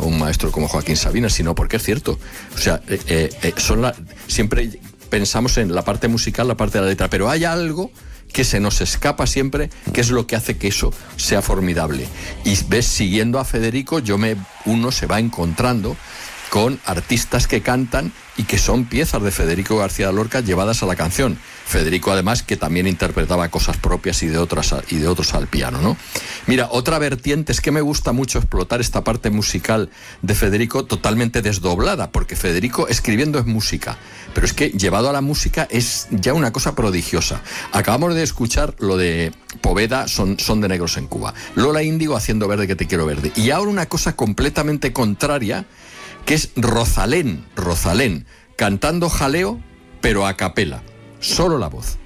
un maestro como Joaquín Sabina, sino porque es cierto. O sea, siempre pensamos en la parte musical, la parte de la letra, pero hay algo que se nos escapa siempre, que es lo que hace que eso sea formidable. Y ves, siguiendo a Federico, uno se va encontrando con artistas que cantan y que son piezas de Federico García Lorca llevadas a la canción. Federico, además, que también interpretaba cosas propias y de otros al piano, ¿no? Mira, otra vertiente es que me gusta mucho explotar esta parte musical de Federico totalmente desdoblada, porque Federico escribiendo es música, pero es que llevado a la música es ya una cosa prodigiosa. Acabamos de escuchar lo de Poveda, son de negros en Cuba. Lola Índigo haciendo Verde que te quiero verde. Y ahora una cosa completamente contraria, que es Rosalén, cantando Jaleo, pero a capela, solo la voz.